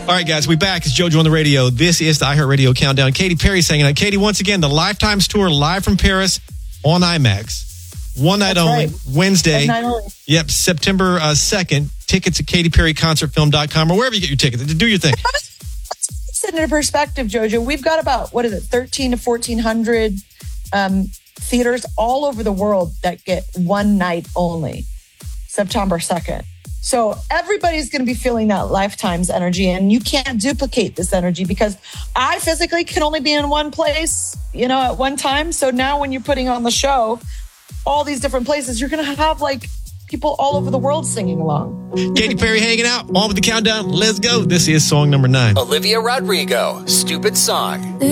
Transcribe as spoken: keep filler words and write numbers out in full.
All right, guys, we back. It's JoJo on the radio. This is the iHeartRadio Countdown. Katy Perry's hanging out. Katy, once again, the Lifetimes Tour live from Paris on IMAX. One night That's only, right. Wednesday. One night only. Yep, September uh, second. Tickets at katy perry concert film dot com or wherever you get your tickets. Do your thing. Put it into perspective, JoJo. We've got about, what is it, thirteen to fourteen hundred um, theaters all over the world that get one night only, September second. So everybody's going to be feeling that Lifetime's energy, and you can't duplicate this energy because I physically can only be in one place, you know, at one time. So now when you're putting on the show, all these different places, you're going to have like people all over the world singing along. Katy Perry hanging out, on with the countdown. Let's go. This is song number nine. Olivia Rodrigo, Stupid Song.